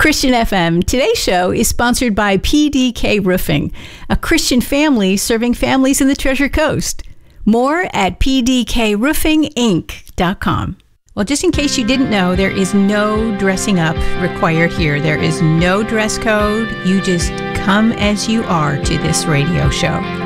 Christian FM. Today's show is sponsored by PDK Roofing, a Christian family serving families in the Treasure Coast. More at pdkroofinginc.com. Well, just in case you didn't know, there is no dressing up required here. There is no dress code. You just come as you are to this radio show.